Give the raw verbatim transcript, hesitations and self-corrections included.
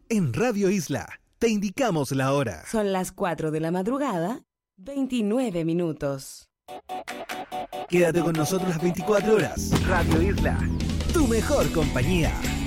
En Radio Isla te indicamos la hora. Son las cuatro de la madrugada, veintinueve minutos. Quédate con nosotros las veinticuatro horas. Radio Isla, tu mejor compañía.